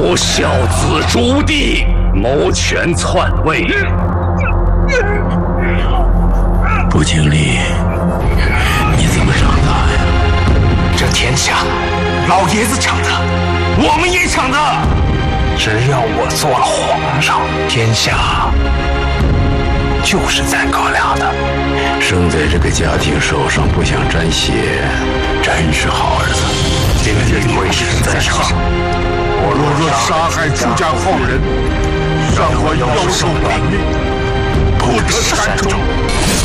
有孝子朱棣谋权篡位。 不经历，你怎么长大呀？ 这天下，老爷子抢的，我们也抢的。只要我做了皇上，天下就是咱哥俩的。 生在这个家庭手上不想沾血，真是好儿子。 今日贵神在上， 我若杀害出家后人，让我妖兽泯灭，不得善终。